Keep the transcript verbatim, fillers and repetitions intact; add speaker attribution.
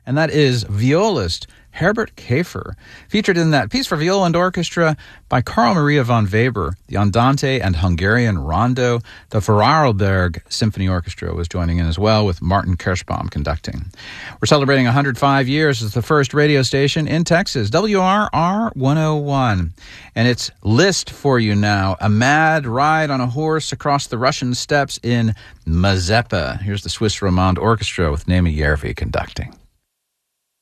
Speaker 1: and that is violist Herbert Kafer, featured in that piece for viola and orchestra by Carl Maria von Weber, the Andante and Hungarian Rondo. The Vorarlberg Symphony Orchestra was joining in as well, with Martin Kirschbaum conducting. We're celebrating one hundred five years as the first radio station in Texas, W R R one oh one. And it's Liszt for you now, a mad ride on a horse across the Russian steppes in Mazeppa. Here's the Swiss Romande Orchestra with Naima Järvi conducting.